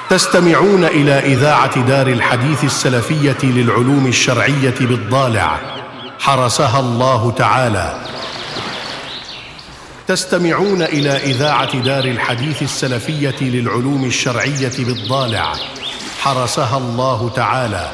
تستمعون إلى إذاعة دار الحديث السلفية للعلوم الشرعية بالضالع حرسها الله تعالى. تستمعون إلى إذاعة دار الحديث السلفية للعلوم الشرعية بالضالع حرسها الله تعالى.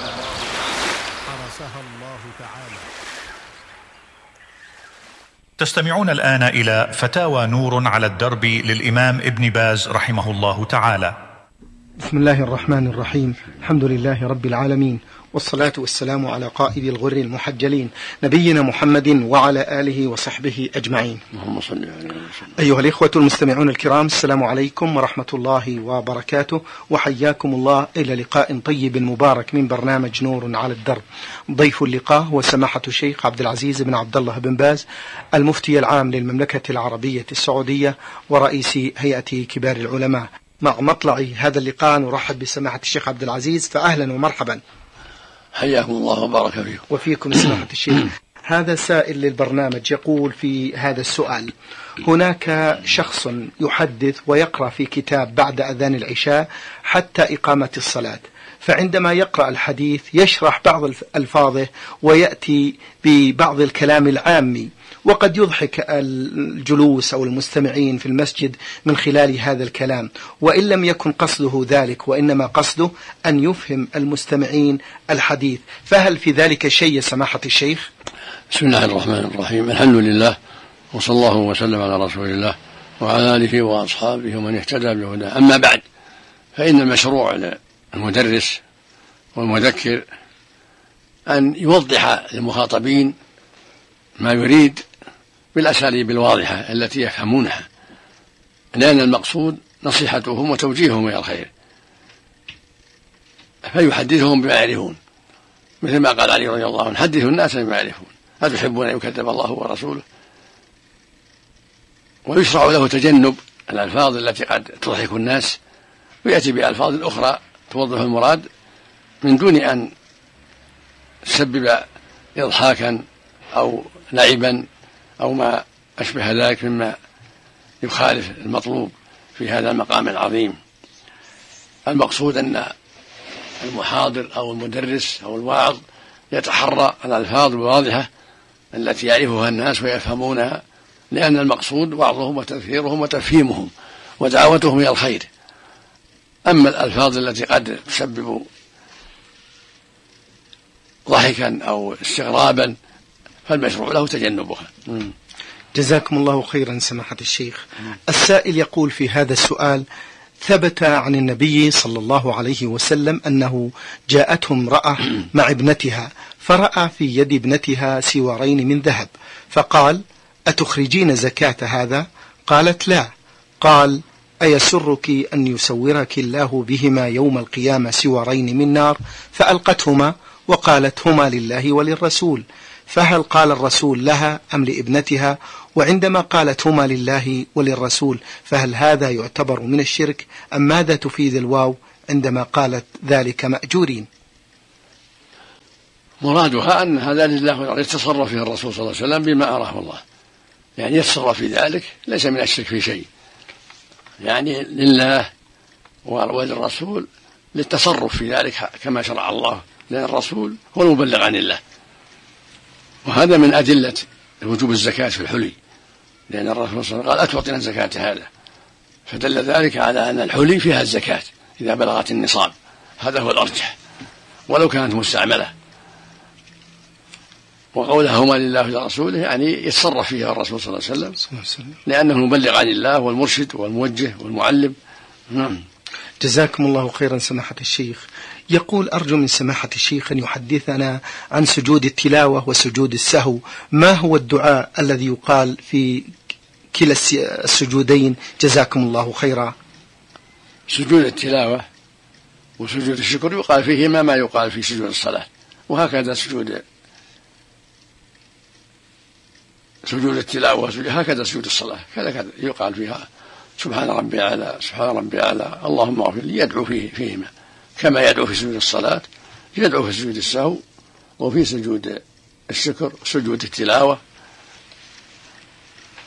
تستمعون الآن إلى فتاوى نور على الدرب للإمام ابن باز رحمه الله تعالى. بسم الله الرحمن الرحيم. الحمد لله رب العالمين، والصلاة والسلام على قائد الغر المحجلين نبينا محمد وعلى آله وصحبه أجمعين. اللهم صل على وسلم. أيها الإخوة المستمعون الكرام، السلام عليكم ورحمة الله وبركاته، وحياكم الله إلى لقاء طيب مبارك من برنامج نور على الدرب. ضيف اللقاء هو سماحة الشيخ عبد العزيز بن عبد الله بن باز، المفتي العام للمملكة العربية السعودية ورئيس هيئة كبار العلماء. مع مطلع هذا اللقاء نرحب بسماحة الشيخ عبد العزيز، فأهلا ومرحبا. حياكم الله وبارك فيكم. وفيكم سماحة الشيخ. هذا سائل للبرنامج يقول في هذا السؤال: هناك شخص يحدث ويقرأ في كتاب بعد أذان العشاء حتى إقامة الصلاة، فعندما يقرأ الحديث يشرح بعض ألفاظه ويأتي ببعض الكلام العامي، وقد يضحك الجلوس أو المستمعين في المسجد من خلال هذا الكلام، وإن لم يكن قصده ذلك وإنما قصده أن يفهم المستمعين الحديث، فهل في ذلك شيء يا سماحة الشيخ؟ بسم الله الرحمن الرحيم. الحمد لله، وصلى الله وسلم على رسول الله وعلى آله وأصحابه ومن اهتدى بهداه. أما بعد، فإن المشروع للمدرس والمذكر أن يوضح للمخاطبين ما يريد بالأساليب الواضحة التي يفهمونها، لأن المقصود نصيحتهم وتوجيههم إلى الخير، فيحدثهم بما يعرفون، مثل ما قال علي رضي الله عنه: حدثوا الناس بما يعرفون، أتحبون أن يكذب الله ورسوله؟ ويشرع له تجنب الألفاظ التي قد تضحك الناس، ويأتي بألفاظ أخرى توضح المراد من دون أن تسبب إضحاكا أو لعبا أو ما أشبه ذلك مما يخالف المطلوب في هذا المقام العظيم. المقصود أن المحاضر أو المدرس أو الواعظ يتحرى الألفاظ الواضحة التي يعرفها الناس ويفهمونها، لأن المقصود وعظهم وتذكيرهم وتفهيمهم ودعوتهم إلى الخير. أما الألفاظ التي قد تسبب ضحكا أو استغرابا فالمشروع له تجنبها. جزاكم الله خيرا سماحة الشيخ. السائل يقول في هذا السؤال: ثبت عن النبي صلى الله عليه وسلم أنه جاءته امرأة مع ابنتها، فرأى في يد ابنتها سوارين من ذهب، فقال: أتخرجين زكاة هذا؟ قالت: لا. قال: أيسرك أن يسورك الله بهما يوم القيامة سوارين من نار؟ فألقتهما وقالت: هما لله وللرسول. فهل قال الرسول لها أم لابنتها؟ وعندما قالت هما لله وللرسول فهل هذا يعتبر من الشرك، أم ماذا تفيد الواو عندما قالت ذلك مأجورين؟ مرادها أن هذا لله يتصرف فيه الرسول صلى الله عليه وسلم بما أراه الله، يعني يتصرف في ذلك، ليس من الشرك في شيء، يعني لله وللرسول للتصرف في ذلك كما شرع الله، لأن الرسول هو المبلغ عن الله. وهذا من أدلة وجوب الزكاة في الحلي، لأن الرسول صلى الله عليه وسلم قال: أتعطينا زكاة هذا، فدل ذلك على أن الحلي فيها الزكاة إذا بلغت النصاب، هذا هو الأرجح ولو كانت مستعملة. وقولهما لله ولرسوله يعني يتصرف فيها الرسول صلى الله عليه وسلم، لأنه المبلغ عن الله والمرشد والموجه والمعلم. جزاكم الله خيرا سماحة الشيخ. يقول: أرجو من سماحة الشيخ أن يحدثنا عن سجود التلاوة وسجود السهو، ما هو الدعاء الذي يقال في كلا السجودين؟ جزاكم الله خيرا. سجود التلاوة وسجود الشكر يقال فيهما ما يقال في سجود الصلاة، وهكذا سجود التلاوة هكذا سجود الصلاة كذا يقال فيها سبحان ربي أعلى سبحان ربي أعلى اللهم اغفر لي، يدعو فيهما كما يدعو في سجود الصلاة، يدعو في سجود السهو وفي سجود الشكر سجود التلاوة،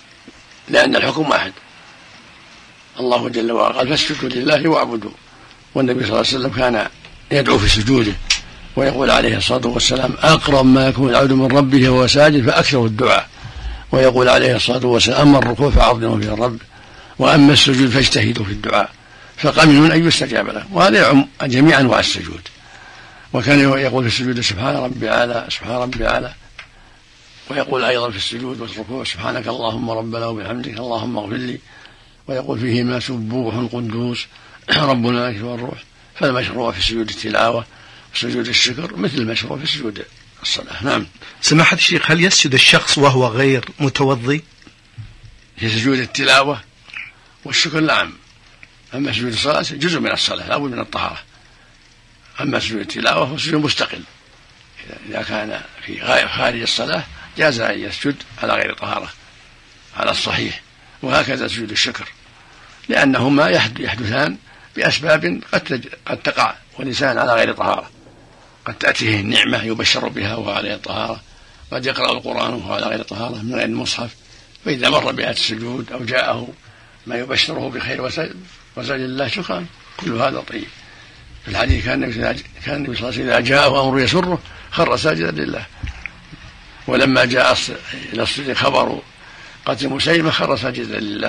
لأن الحكم واحد. الله جل وعلا قال: فاسجدوا لله واعبدوا، والنبي صلى الله عليه وسلم كان يدعو في سجوده ويقول عليه الصلاة والسلام: أقرب ما يكون العبد من ربه وهو ساجد فأكثر الدعاء. ويقول عليه الصلاة والسلام: أما الركوع فعظموا فيه الرب، وأما السجود فاجتهدوا في الدعاء فقمن أن يستجاب له. وهذا يعم جميع أنواع السجود. وكان يقول في السجود: سبحان ربي أعلى سبحان ربي أعلى. ويقول أيضا في السجود والركوع: سبحانك اللهم ربنا وبحمدك اللهم اغفر لي. ويقول فيهما: سبوح قدوس رب الملائكة والروح. فالمشروع في سجود التلاوة وسجود الشكر مثل المشروع في سجود الصلاة. نعم. سماحة الشيخ، هل يسجد الشخص وهو غير متوضي؟ في سجود التلاوة والشكر نعم. أما سجود الصلاة جزء من الصلاة لا بد من الطهارة. أما سجود التلاوة هو سجود مستقل، إذا كان في خارج الصلاة جاز أن يسجد على غير طهارة على الصحيح. وهكذا سجود الشكر، لأنهما يحدثان بأسباب قد تقع والإنسان على غير طهارة. قد تأتيه النعمة يبشر بها وهو على غير طهارة، قد يقرأ القرآن وهو على غير طهارة من غير المصحف، فإذا مر بآية السجود أو جاءه ما يبشره بخير وسجد الله شكرا، كل هذا طيب. في الحديث كان النبي صلى الله عليه وسلم إذا جاءه أمر يسره خر ساجدا لله. ولما جاء إلى السجود خبر قتل مسيلمة خر ساجدا لله.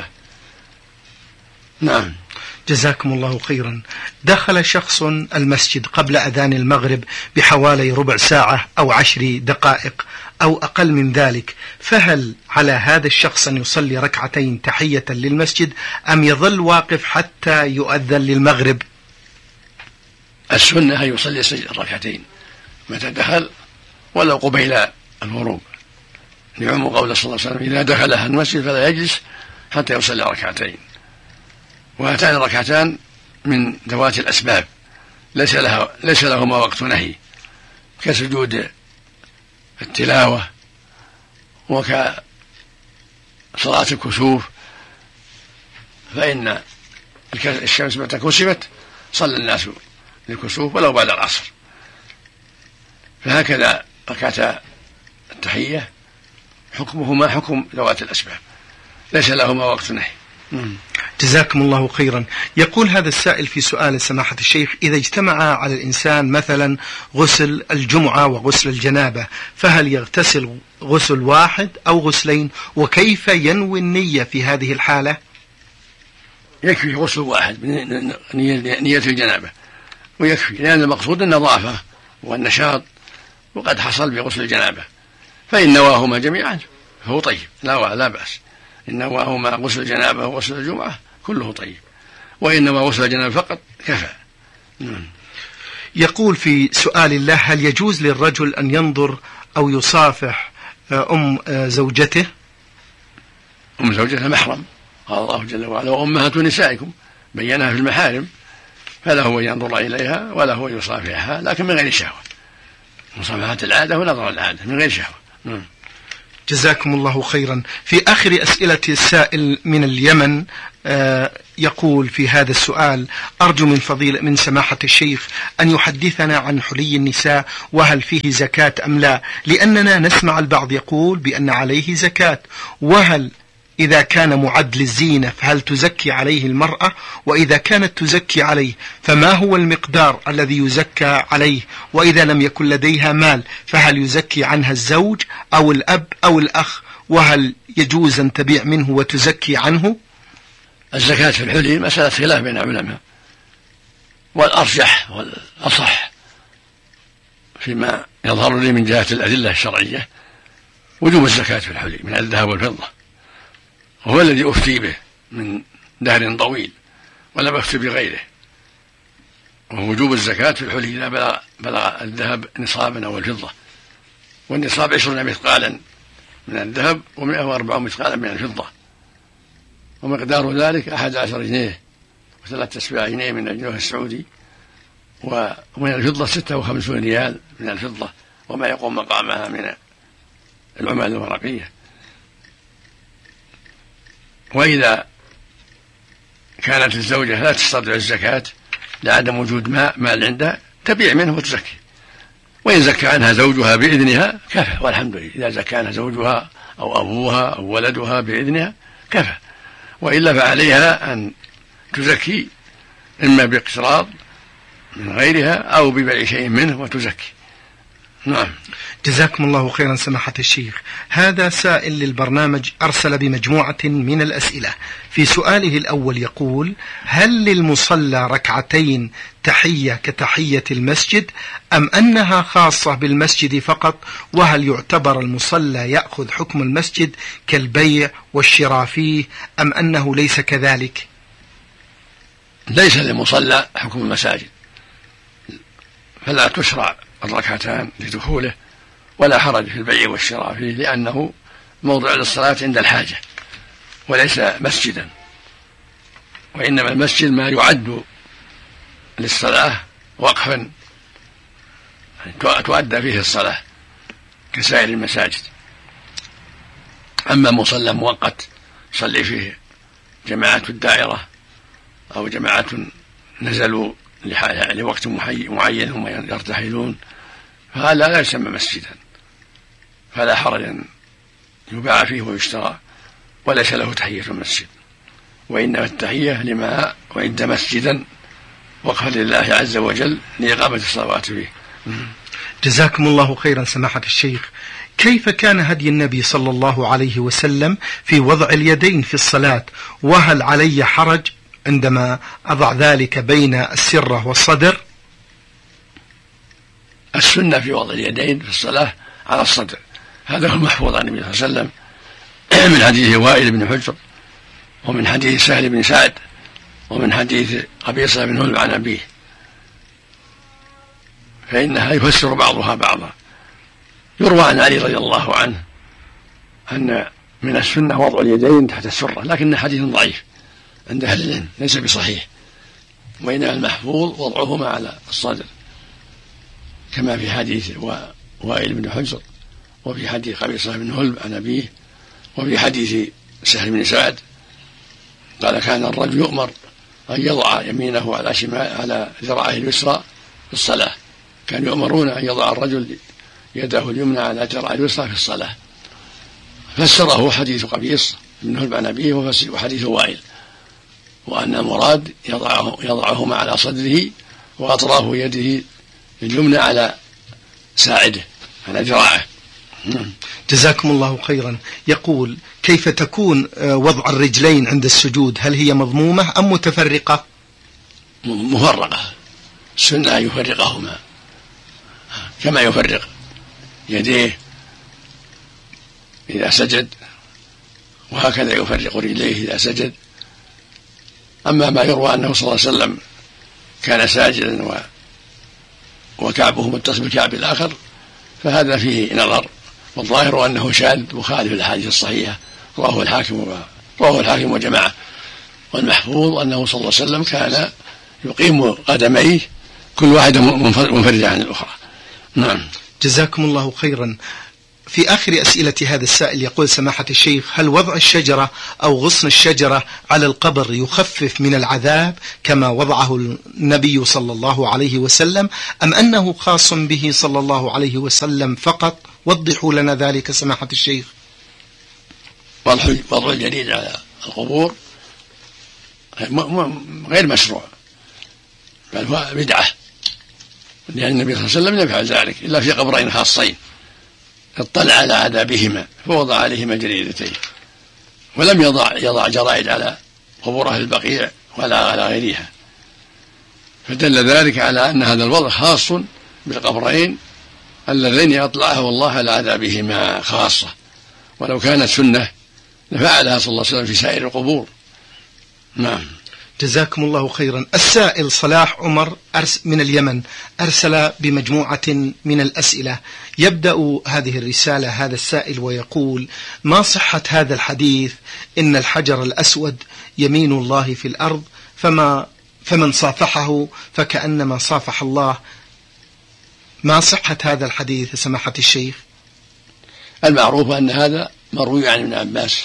نعم. جزاكم الله خيرا. دخل شخص المسجد قبل أذان المغرب بحوالي ربع ساعة أو 10 دقائق أو أقل من ذلك، فهل على هذا الشخص أن يصلي ركعتين تحية للمسجد أم يظل واقف حتى يؤذن للمغرب؟ السنة أن يصلي ركعتين متى دخل ولو قبيل الغروب، لعموم قول صلى الله عليه وسلم: إذا دخل أهل المسجد فلا يجلس حتى يصلي ركعتين. وهاتان الركعتان من ذوات الأسباب ليس لهما وقت نهي، كسجود التلاوة وكصلاة الكسوف، فإن الشمس متى كسفت صلى الناس للكسوف ولو بعد العصر. فهكذا ركعتا التحية حكمهما حكم ذوات الأسباب ليس لهما وقت نهي. جزاكم الله خيرا. يقول هذا السائل في سؤال سماحة الشيخ: إذا اجتمع على الإنسان مثلا غسل الجمعة وغسل الجنابة، فهل يغتسل غسل واحد أو غسلين؟ وكيف ينوي النية في هذه الحالة؟ يكفي غسل واحد من نية الجنابة ويكفي، لأن المقصود النظافة والنشاط، وقد حصل بغسل الجنابة. فإن نواهما جميعا فهو طيب لا بأس. إن نواهما غسل الجنابة وغسل الجمعة كله طيب، وإنما غسل الجنابة فقط كفى. يقول في سؤال الله: هل يجوز للرجل أن ينظر أو يصافح أم زوجته؟ أم زوجته محرم، قال الله جل وعلا: وأمهات نسائكم، بينها في المحارم، فله أن ينظر إليها وله أن يصافحها، لكن من غير شهوة، مصافحة العادة ونظر العادة من غير شهوة. جزاكم الله خيرا. في آخر أسئلة السائل من اليمن يقول في هذا السؤال: أرجو من سماحة الشيخ أن يحدثنا عن حلي النساء، وهل فيه زكاة أم لا؟ لأننا نسمع البعض يقول بأن عليه زكاة، وهل إذا كان معد للزينة فهل تزكي عليه المرأة؟ وإذا كانت تزكي عليه فما هو المقدار الذي يزكى عليه؟ وإذا لم يكن لديها مال فهل يزكي عنها الزوج أو الأب أو الأخ؟ وهل يجوز أن تبيع منه وتزكي عنه؟ الزكاة في الحلي مسألة خلاف بين العلماء، والأرجح والأصح فيما يظهر لي من جهة الأدلة الشرعية وجوب الزكاة في الحلي من الذهب والفضة، وهو الذي أفتي به من دهر طويل ولم أفتي بغيره، وهو وجوب الزكاة في الحلي إذا بلغ الذهب نصابا أو الفضة، والنصاب 20 مثقالا من الذهب و104 مثقالا من الفضة، ومقدار ذلك 11 جنيه و3 أسباع جنيه من الجنيه السعودي، ومن الفضة 56 ريال من الفضة وما يقوم مقامها من العمال الورقية. وإذا كانت الزوجة لا تستطيع الزكاة لعدم وجود مال عندها تبيع منه وتزكي، وإن زكى عنها زوجها بإذنها كفى، والحمد لله. إذا زكى عنها زوجها أو أبوها أو ولدها بإذنها كفى، وإلا فعليها أن تزكي إما باقتراض من غيرها أو ببيع شيء منه وتزكي. نعم. جزاكم الله خيرا سماحة الشيخ. هذا سائل للبرنامج أرسل بمجموعة من الأسئلة. في سؤاله الأول يقول: هل للمصلى ركعتين تحية كتحية المسجد أم أنها خاصة بالمسجد فقط؟ وهل يعتبر المصلى يأخذ حكم المسجد كالبيع والشراء فيه أم أنه ليس كذلك؟ ليس للمصلى حكم المساجد، فلا تشرع الركعتان لدخوله، ولا حرج في البيع والشراء فيه، لأنه موضع للصلاة عند الحاجة وليس مسجدا، وإنما المسجد ما يعد للصلاة وقفا تؤدى فيه الصلاة كسائر المساجد. أما مصلى مؤقت يصلي فيه جماعة الدائرة أو جماعة نزلوا لوقت معين هم يرتحلون، فهذا لا يسمى مسجدا، فلا حرج أن يباع فيه ويشترى، وليس له تحية المسجد، وإنما التحية لما وعد مسجدا وقفا لله عز وجل لإقامة الصلوات فيه. جزاكم الله خيرا سماحة الشيخ. كيف كان هدي النبي صلى الله عليه وسلم في وضع اليدين في الصلاة؟ وهل علي حرج عندما أضع ذلك بين السرة والصدر؟ السنة في وضع اليدين في الصلاة على الصدر، هذا هو المحفوظ عن النبي صلى الله عليه وسلم من حديث وائل بن حجر، ومن حديث سهل بن سعد، ومن حديث قبيصة بن هلب عن أبيه، فإنها يفسر بعضها بعضا. يروى عن علي رضي الله عنه أن من السنة وضع اليدين تحت السرة، لكن حديث ضعيف عند أهل العلم ليس بصحيح، وإنما المحفوظ وضعهما على الصدر، كما في حديث وائل بن حجر، وفي حديث قبيصة بن هلب عن أبيه، وفي حديث سهل بن سعد قال: كان الرجل يؤمر أن يضع يمينه على ذراعه اليسرى في الصلاة، كانوا يؤمرون أن يضع الرجل يده اليمنى على ذراعه اليسرى في الصلاة. فسره حديث قبيص بن هلب عن أبيه وحديث وائل، وأن المراد يضعهما على صدره وأطراف يده اليمنى على ساعده على ذراعه. جزاكم الله خيرا. يقول: كيف تكون وضع الرجلين عند السجود؟ هل هي مضمومة أم متفرقة؟ مفرقة، السنة يفرقهما كما يفرق يديه إذا سجد، وهكذا يفرق رجليه إذا سجد. أما ما يروى أنه صلى الله عليه وسلم كان ساجدا وكعبه متصل بالكعب الآخر، فهذا فيه نظر، والظاهر أنه شاذ مخالف الأحاديث الصحيحة، رواه الحاكم وجماعة. والمحفوظ أنه صلى الله عليه وسلم كان يقيم قدميه كل واحدة منفردة عن الأخرى. نعم. جزاكم الله خيرا. في آخر أسئلة هذا السائل يقول: سماحة الشيخ، هل وضع الشجرة أو غصن الشجرة على القبر يخفف من العذاب كما وضعه النبي صلى الله عليه وسلم، أم أنه خاص به صلى الله عليه وسلم فقط؟ وضحوا لنا ذلك سماحة الشيخ. وضع الجديد على القبور غير مشروع، بل هو بدعة، لأن النبي صلى الله عليه وسلم لم يفعل ذلك إلا في قبرين خاصين اطلع على عذابهما فوضع عليهما جريدتين، ولم يضع جرائد على قبور أهل البقيع ولا على غيرها، فدل ذلك على أن هذا الوضع خاص بالقبرين اللذين أطلعه الله على عذابهما خاصة، ولو كانت سنة لفعلها صلى الله عليه وسلم في سائر القبور. نعم. جزاكم الله خيرا. السائل صلاح عمر من اليمن أرسل بمجموعة من الأسئلة. يبدأ هذه الرسالة هذا السائل ويقول: ما صحة هذا الحديث إن الحجر الأسود يمين الله في الأرض، فمن صافحه فكأنما صافح الله؟ ما صحة هذا الحديث سماحة الشيخ؟ المعروف أن هذا مروي عن ابن عباس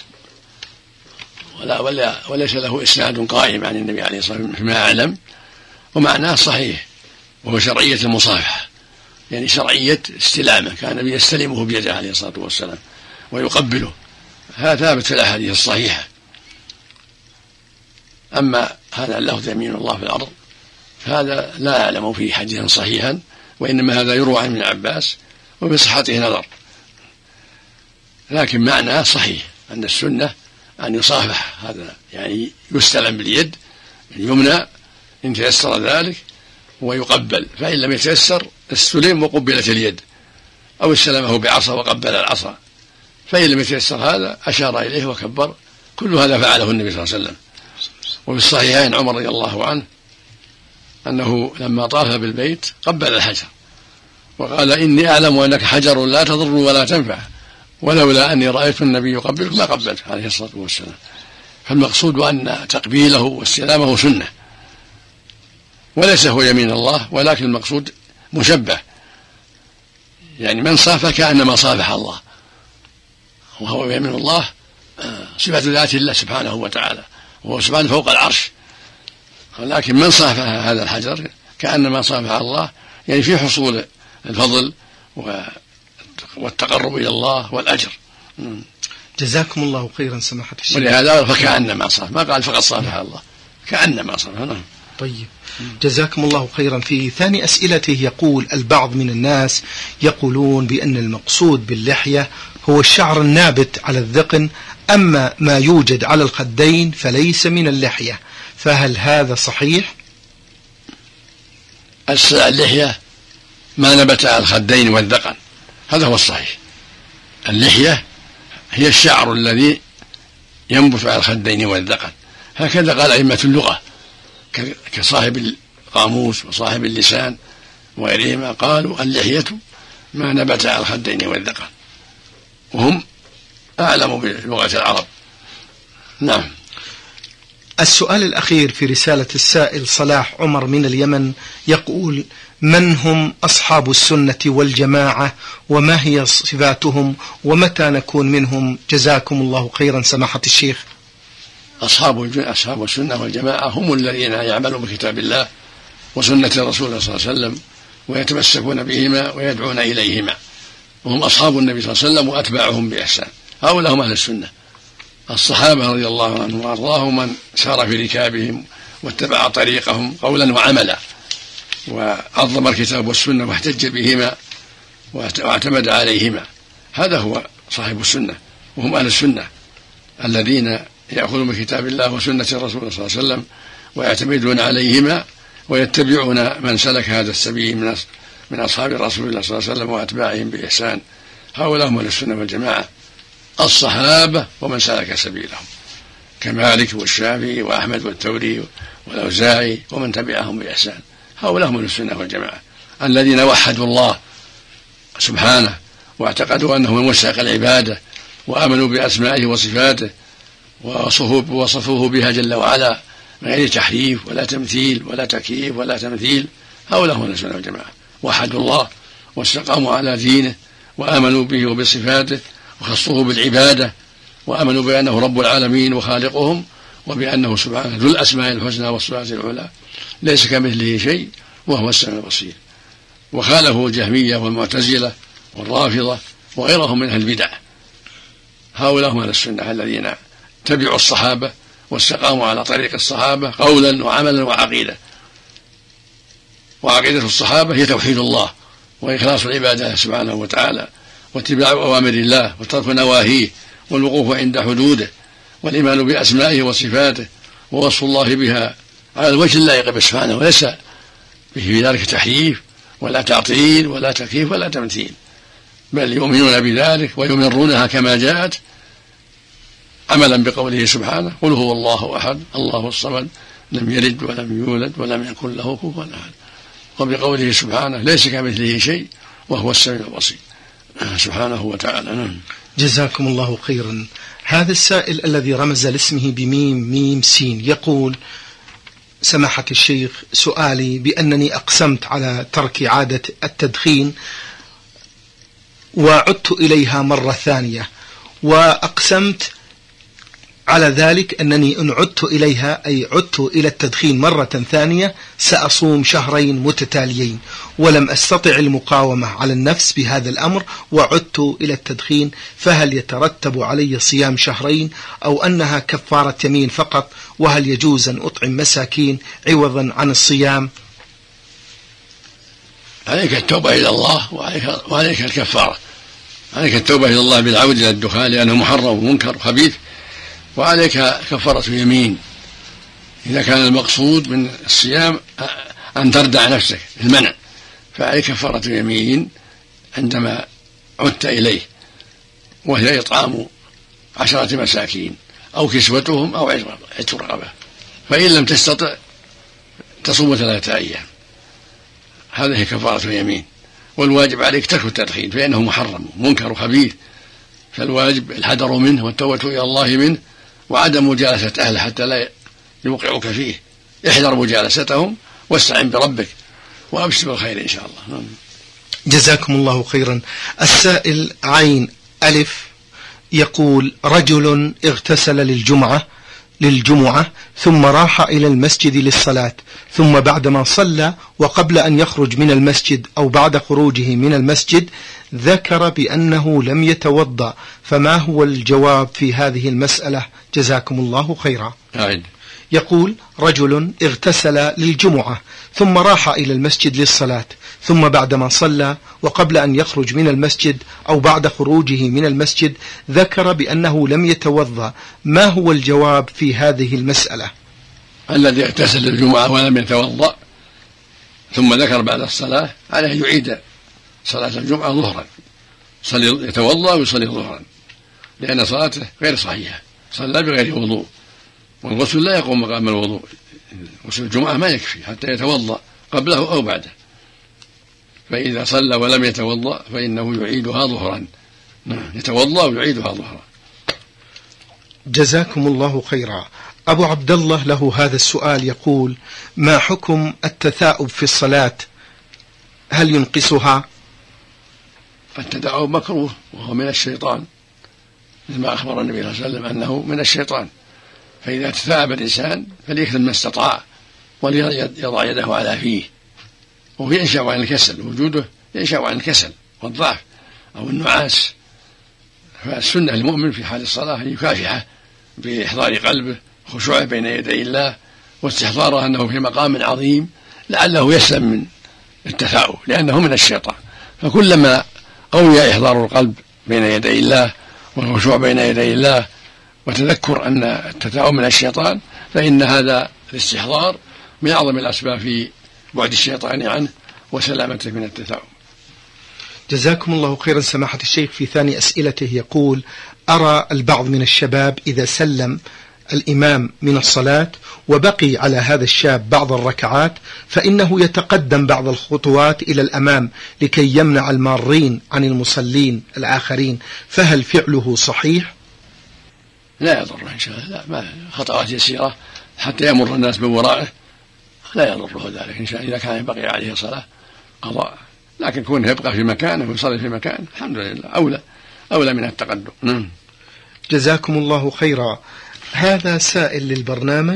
وليس له إسناد قائم عن النبي عليه الصلاة والسلام فيما أعلم، ومعناه صحيح، وهو شرعية المصافحة، يعني شرعية استلامه، كان النبي يستلمه بيده عليه الصلاة والسلام ويقبله، هذا ثابت في الأحاديث الصحيحة. أما هذا اللفظ يمين الله في الأرض هذا لا أعلم فيه حديثا صحيحا، وإنما هذا يروى عن ابن عباس وبصحته نظر، لكن معناه صحيح أن السنة أن يصافح، هذا يعني يستلم باليد اليمنى إن تيسر ذلك، ويقبل، فإن لم يتيسر استلم وقبلت اليد، أو استلمه بعصا وقبل العصا، فإن لم يتيسر هذا أشار إليه وكبر. كل هذا فعله النبي صلى الله عليه وسلم. وفي الصحيحين عمر رضي الله عنه أنه لما طاف بالبيت قبل الحجر وقال: إني أعلم أنك حجر لا تضر ولا تنفع، ولولا أني رأيت النبي يقبلك ما قبلت عليه الصلاة والسلام. فالمقصود أن تقبيله واستلامه سنة، وليس هو يمين الله، ولكن المقصود مشبه، يعني من صافح كأنما صافح الله، وهو يمين الله صفة ذات الله سبحانه وتعالى، وهو سبحانه فوق العرش، ولكن من صافح هذا الحجر كأنما صافح الله، يعني في حصول الفضل والتقرب إلى الله والأجر. جزاكم الله خيرا سماحة الشيخ. ولهذا فكأنما صافح، ما قال فقط صافح الله، كأنما صافح. طيب، جزاكم الله خيرا. في ثاني أسئلته يقول: البعض من الناس يقولون بأن المقصود باللحية هو الشعر النابت على الذقن، أما ما يوجد على الخدين فليس من اللحية، فهل هذا صحيح؟ اللحية ما نبت على الخدين والذقن، هذا هو الصحيح. اللحية هي الشعر الذي ينبت على الخدين والذقن، هكذا قال أئمة اللغة كصاحب القاموس وصاحب اللسان وغيرهما، قالوا اللحية ما نبت على الخدين والذقن، وهم أعلم بلغة العرب. نعم. السؤال الأخير في رسالة السائل صلاح عمر من اليمن يقول: من هم أصحاب السنة والجماعة، وما هي صفاتهم، ومتى نكون منهم؟ جزاكم الله خيرا سماحة الشيخ. أصحاب السنة والجماعة هم الذين يعملون بكتاب الله وسنة الرسول صلى الله عليه وسلم، ويتمسكون بهما ويدعون إليهما، وهم أصحاب النبي صلى الله عليه وسلم وأتباعهم بإحسان، هؤلاء هم أهل السنة. الصحابة رضي الله عنهم وأرضاهم من سار في ركابهم واتبع طريقهم قولا وعملا، وعظم الكتاب والسنة واحتج بهما واعتمد عليهما، هذا هو صاحب السنة، وهم أهل السنة الذين يأخذون بكتاب الله وسنة الرسول صلى الله عليه وسلم ويعتمدون عليهما ويتبعون من سلك هذا السبيل من أصحاب رسول الله صلى الله عليه وسلم وأتباعهم بإحسان، هؤلاء هم أهل السنة والجماعة، الصحابة ومن سلك سبيلهم كمالك والشافعي وأحمد والثوري والأوزاعي ومن تبعهم بإحسان، هؤلاء هم أهل السنة والجماعة الذين وحدوا الله سبحانه واعتقدوا أنه من مستحق العبادة، وآمنوا بأسمائه وصفاته ووصفوه بها جل وعلا من غير تحريف ولا تمثيل ولا تكييف ولا تمثيل، هؤلاء هم أهل السنة والجماعة، وحدوا الله واستقاموا على دينه وآمنوا به وبصفاته وخصوه بالعبادة، وآمنوا بأنه رب العالمين وخالقهم، وبأنه سبحانه ذو الأسماء الحسنى والصفات العلى ليس كمثله شيء وهو السميع البصير. وخالفوا الجهمية والمعتزلة والرافضة وغيرهم من أهل البدع، هؤلاء هم أهل السنة الذين تبعوا الصحابة واستقاموا على طريق الصحابة قولا وعملا وعقيدة. وعقيدة الصحابة هي توحيد الله وإخلاص العبادة سبحانه وتعالى، واتباع أوامر الله وترك نواهيه والوقوف عند حدوده، والإيمان بأسمائه وصفاته ووصف الله بها على الوجه اللائق به سبحانه، وليس في ذلك تحريف ولا تعطيل ولا تكييف ولا تمثيل، بل يؤمنون بذلك ويمرونها كما جاءت عملا بقوله سبحانه: قل هو الله أحد الله الصمد لم يلد ولم يولد ولم يكن له كفوا أحد، وبقوله سبحانه: ليس كمثله شيء وهو السميع البصير سبحانه وتعالى. جزاكم الله خيرا. هذا السائل الذي رمز لاسمه بميم ميم سين يقول: سماحة الشيخ، سؤالي بأنني أقسمت على ترك عادة التدخين وعدت إليها مرة ثانية، وأقسمت على ذلك أنني إن عدت إليها أي عدت إلى التدخين مرة ثانية سأصوم شهرين متتاليين، ولم أستطع المقاومة على النفس بهذا الأمر وعدت إلى التدخين، فهل يترتب علي صيام شهرين أو أنها كفارة يمين فقط؟ وهل يجوز أن أطعم مساكين عوضا عن الصيام؟ عليك التوبة إلى الله وعليك الكفارة. عليك التوبة إلى الله بالعودة إلى الدخان لأنه محرم ومنكر وخبيث، وعليك كفارة يمين إذا كان المقصود من الصيام أن تردع نفسك المنع، فعليك كفارة يمين عندما عدت إليه، وهي إطعام 10 مساكين أو كسوتهم أو عتق رقبة، فإن لم تستطع تصوم 3 أيام. هذه كفارة يمين. والواجب عليك ترك التدخين فإنه محرم منكر وخبيث، فالواجب الحذر منه والتوبة إلى الله منه، وعدم مجالسة أهله حتى لا يوقعك فيه. احذر مجالستهم واستعن بربك وأبشر بالخير إن شاء الله. جزاكم الله خيرا. السائل عين ألف يقول: رجل اغتسل للجمعة ثم راح إلى المسجد للصلاة، ثم بعدما صلى وقبل أن يخرج من المسجد أو بعد خروجه من المسجد ذكر بأنه لم يتوضأ، فما هو الجواب في هذه المسألة؟ جزاكم الله خيرا. يقول: رجل اغتسل للجمعة ثم راح إلى المسجد للصلاة، ثم بعدما صلى وقبل أن يخرج من المسجد أو بعد خروجه من المسجد ذكر بأنه لم يتوضأ، ما هو الجواب في هذه المسألة؟ الذي اغتسل للجمعة ولم يتوضأ ثم ذكر بعد الصلاة عليه يعيد صلاة الجمعة ظهرا، يتوضأ ويصلي ظهرا، لأن صلاته غير صحيحة، صلى بغير وضوء، والغسل لا يقوم مقام الوضوء. غسل الجمعة ما يكفي حتى يتوضأ قبله أو بعده، فإذا صلى ولم يتوضأ فإنه يعيدها ظهرا. يتوضأ ويعيدها ظهرا. جزاكم الله خيرا. أبو عبد الله له هذا السؤال يقول: ما حكم التثاؤب في الصلاة؟ هل ينقصها؟ التثاؤب مكروه وهو من الشيطان، ما أخبر النبي صلى الله عليه وسلم أنه من الشيطان، فإذا تثاءب الإنسان فليكثر ما استطاع وليضع يده على فيه، وهو ينشأ عن الكسل، وجوده ينشأ عن الكسل والضعف أو النعاس. فالسنة للمؤمن في حال الصلاة أن يكافحه بإحضار قلبه، خشوعه بين يدي الله، واستحضاره أنه في مقام عظيم لعله يسلم من التثاؤب لأنه من الشيطان. فكلما قوي إحضار القلب بين يدي الله والخشوع بين يدي الله وتذكر أن التثاؤب من الشيطان، فإن هذا الاستحضار من أعظم الأسباب في بعد الشيطان عنه وسلامته من التثاؤب. جزاكم الله خيرا سماحة الشيخ. في ثاني أسئلته يقول: أرى البعض من الشباب إذا سلم الإمام من الصلاة وبقي على هذا الشاب بعض الركعات فإنه يتقدم بعض الخطوات إلى الأمام لكي يمنع المارين عن المصلين الآخرين، فهل فعله صحيح؟ لا يضره إن شاء الله، لا، ما خطوات يسيرة حتى يمر الناس من ورائه، لا يضره ذلك إن شاء الله. إذا كان يبقي عليه صلاة قضاء، لكن كونه يبقى في مكانه ويصلي في مكانه الحمد لله أولى من التقدم. جزاكم الله خيرا. هذا سائل للبرنامج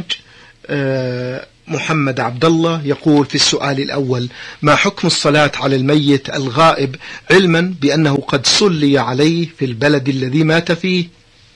محمد عبد الله يقول في السؤال الأول: ما حكم الصلاة على الميت الغائب علما بأنه قد صلي عليه في البلد الذي مات فيه؟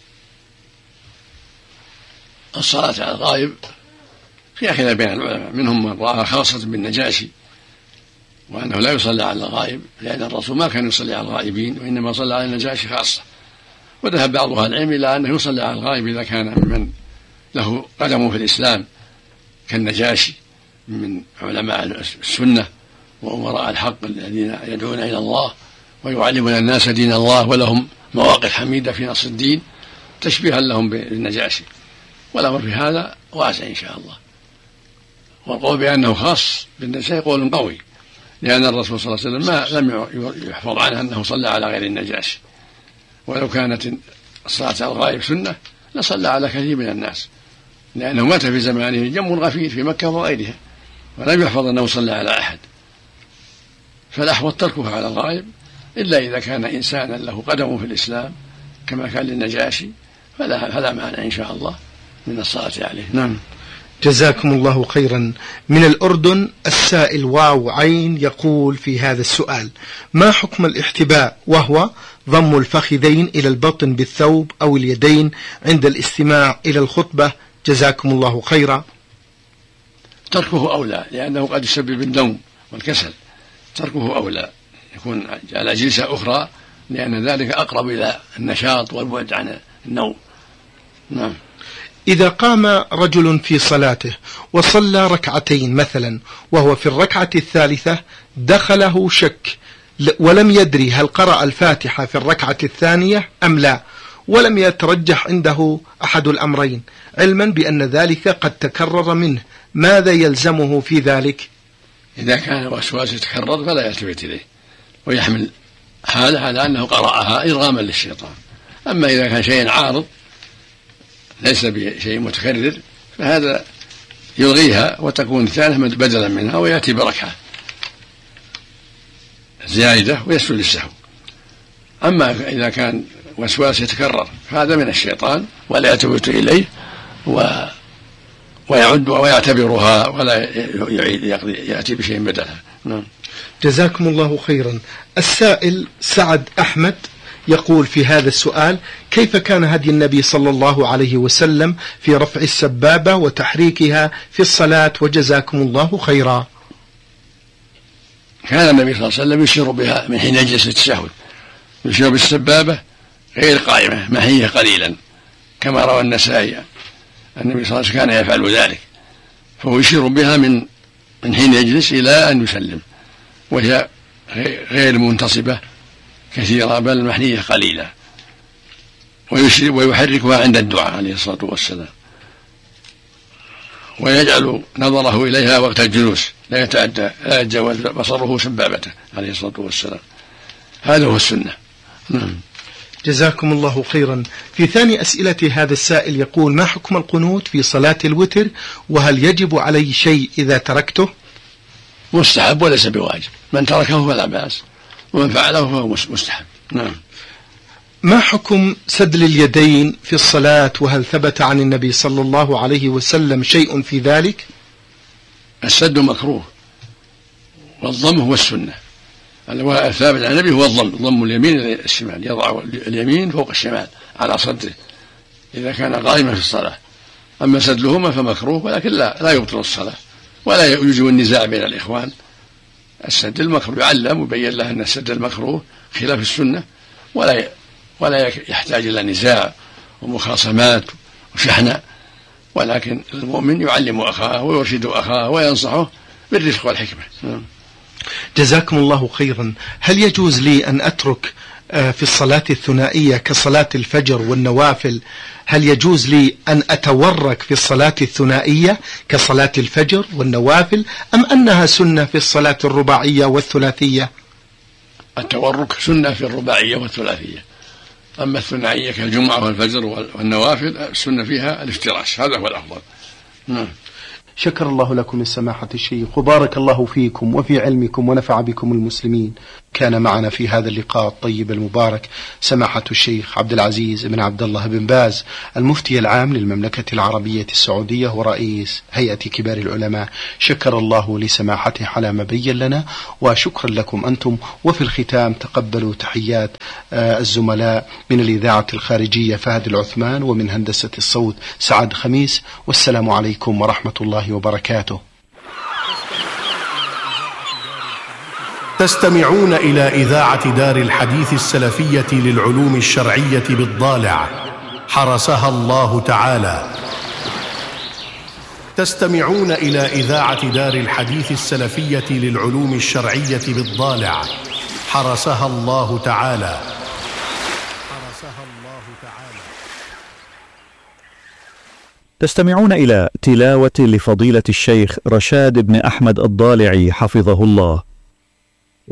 الصلاة على الغائب فيها خلاف بين العلماء، منهم من رأى خاصة بالنجاشي وأنه لا يصلى على الغائب، لأن الرسول ما كان يصلي على الغائبين وإنما صلى على النجاشي خاصة. وذهب بعض أهل العلم إلى أنه يصلى على الغائب إذا كان ممن له قدم في الإسلام كالنجاشي من علماء السنة وأمراء الحق الذين يدعون إلى الله ويعلمون الناس دين الله، ولهم مواقف حميدة في نصر الدين تشبيها لهم بالنجاشي. والأمر في هذا واسع إن شاء الله. والقول بأنه خاص بالنجاشي قول قوي، لأن الرسول صلى الله عليه وسلم لم يحفظ عنه أنه صلى على غير النجاشي، ولو كانت الصلاة على الغائب سنة لصلى على كثير من الناس، لأنه مات في زمانه جم غفير في مكة وغيرها ولم يحفظ أنه صلى على أحد، فالأحوط تركه على الغائب إلا إذا كان إنسانا له قدم في الإسلام كما كان للنجاشي فلا مانع إن شاء الله من الصلاة عليه. نعم. جزاكم الله خيرا. من الأردن السائل واو عين يقول في هذا السؤال: ما حكم الاحتباء وهو ضم الفخذين إلى البطن بالثوب أو اليدين عند الاستماع إلى الخطبة؟ جزاكم الله خيرا. تركه أولى، لأنه قد يسبب النوم والكسل، تركه أولى، يكون على جلسة أخرى، لأن ذلك أقرب إلى النشاط والبعد عن النوم. نعم. إذا قام رجل في صلاته وصلى ركعتين مثلا، وهو في الركعة الثالثة دخله شك ولم يدري هل قرأ الفاتحة في الركعة الثانية أم لا، ولم يترجح عنده أحد الأمرين، علما بأن ذلك قد تكرر منه، ماذا يلزمه في ذلك؟ إذا كان وسواس يتكرر فلا يلتفت إليه، ويحمل حاله على أنه قرأها إرغاما للشيطان. أما إذا كان شيء عارض ليس بشيء متكرر فهذا يلغيها وتكون الثالثة بدلا منها، ويأتي بركعة زائدة ويسجد للسهو. أما إذا كان وسواس يتكرر فهذا من الشيطان ولا يلتفت إليه ويعد ويعتبرها ولا يأتي بشيء بدلها. نعم. جزاكم الله خيرا. السائل سعد أحمد يقول في هذا السؤال: كيف كان هدي النبي صلى الله عليه وسلم في رفع السبابة وتحريكها في الصلاة؟ وجزاكم الله خيرا. كان النبي صلى الله عليه وسلم يشير بها من حين يجلس التشهد، يشير بالسبابة غير قائمة محية قليلا، كما روى النسائي النبي صلى الله عليه وسلم كان يفعل ذلك، فهو يشير بها من حين يجلس إلى أن يسلم، وهي غير منتصبة كثيرة بل محنية قليلة، ويحركها عند الدعاء عليه الصلاة والسلام، ويجعل نظره إليها وقت الجلوس لا يتجاوز بصره سبابته عليه الصلاة والسلام. هذا هو السنة. جزاكم الله خيرا. في ثاني أسئلة هذا السائل يقول: ما حكم القنوت في صلاة الوتر، وهل يجب علي شيء إذا تركته؟ مستحب وليس بواجب، من تركه فلا بأس، ومن فعله فهو مستحب. نعم. ما حكم سدل اليدين في الصلاة، وهل ثبت عن النبي صلى الله عليه وسلم شيء في ذلك؟ السد مكروه، والضم هو السنة. الثابت عن النبي هو ضم اليمين إلى الشمال، يضع اليمين فوق الشمال على صدره إذا كان قائما في الصلاة. أما سدلهما فمكروه، ولكن لا يبطل الصلاة ولا يوجب النزاع بين الإخوان. السد المكروه يعلم ويبين له أن السد المكروه خلاف السنة، ولا يحتاج إلى نزاع ومخاصمات وشحنة، ولكن المؤمن يعلم أخاه ويرشد أخاه وينصحه بالرفق والحكمة. جزاكم الله خيرا. هل يجوز لي أن أترك في الصلاة الثنائية كصلاة الفجر والنوافل، هل يجوز لي أن أتورك في الصلاة الثنائية كصلاة الفجر والنوافل، أم أنها سنة في الصلاة الرباعية والثلاثية؟ التورك سنة في الرباعية والثلاثية، أما الثنائية كالجمعة والفجر والنوافل السنة فيها الافتراش، هذا هو الأفضل. شكر الله لكم السماحة الشيخ، وبارك الله فيكم وفي علمكم ونفع بكم المسلمين. كان معنا في هذا اللقاء الطيب المبارك سماحة الشيخ عبد العزيز بن عبد الله بن باز، المفتي العام للمملكة العربية السعودية ورئيس هيئة كبار العلماء. شكر الله لسماحته على ما بين لنا، وشكرا لكم أنتم. وفي الختام تقبلوا تحيات الزملاء من الإذاعة الخارجية فهد العثمان، ومن هندسة الصوت سعد خميس، والسلام عليكم ورحمة الله وبركاته. تستمعون إلى إذاعة دار الحديث السلفية للعلوم الشرعية بالضالع، حرسها الله تعالى. تستمعون إلى إذاعة دار الحديث السلفية للعلوم الشرعية بالضالع، حرسها الله تعالى. تستمعون إلى تلاوة لفضيلة الشيخ رشاد بن أحمد الضالعي حفظه الله